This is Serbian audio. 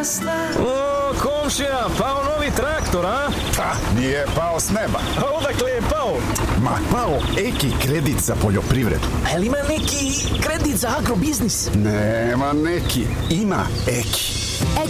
O, komšija, pao novi traktor, a? Pa, nije pao s neba. A odakle je pao? Ma, pao Eki kredit za poljoprivredu. A jel ima neki kredit za agrobiznis? Nema neki, ima Eki.